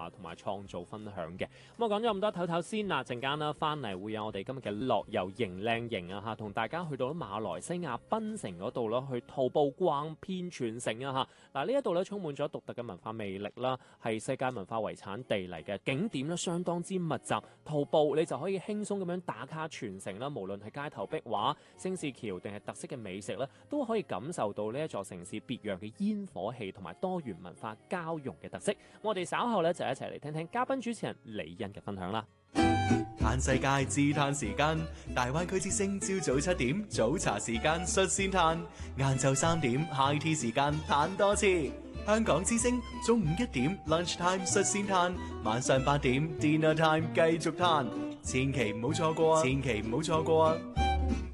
同埋創造分享嘅。咁我講咗咁多，唞唞先啦，陣間啦翻嚟會有我哋今日嘅樂遊型靚型啊嚇，同大家去到馬來西亞檳城嗰度啦，去徒步逛遍全城啊嚇。嗱呢一度咧充滿咗獨特嘅文化魅力啦，係世界文化遺產地嚟嘅，景點咧相當之密集，徒步你就可以輕鬆咁樣打卡全城啦，無論係街頭壁畫、星市橋定係特色嘅美食咧，都可以感受到呢一座城市別樣嘅煙火氣同埋多元文化交融嘅特色。我哋稍後咧就一齊嚟聽聽嘉賓主持人李欣嘅分享啦。 嘆世界自嘆時間，大灣區之聲朝早7點早茶時間率先嘆，晏晝3點 high tea 時間嘆多次。香港之聲中午1點 lunch time 率先嘆，晚上8點 dinner time 繼續嘆，千祈唔好錯過啊！千祈唔好錯過啊！